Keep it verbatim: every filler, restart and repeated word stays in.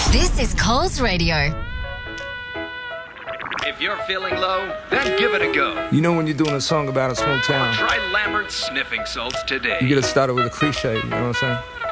This is Coles Radio. If you're feeling low, then give it a go. You know when you're doing a song about a small town, Try Lambert's sniffing salts today. you get to start it with a cliche, you know what I'm saying?